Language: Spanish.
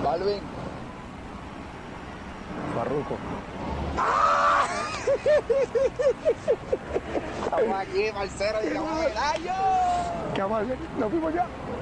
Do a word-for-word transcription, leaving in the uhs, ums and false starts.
Balvin. Farruko. Estamos aquí, Marcelo, y llegamos a Medallo. ¿Qué vamos a hacer? Nos fuimos ya.